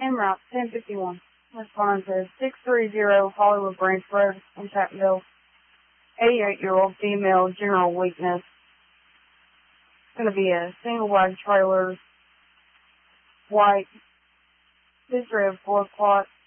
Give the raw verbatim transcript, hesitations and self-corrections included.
En route, ten fifty-one. Responding to six thirty Hollywood Branch Road in Chapmanville. eighty-eight-year-old female, general weakness. It's going to be a single wide trailer, white, history of blood clots,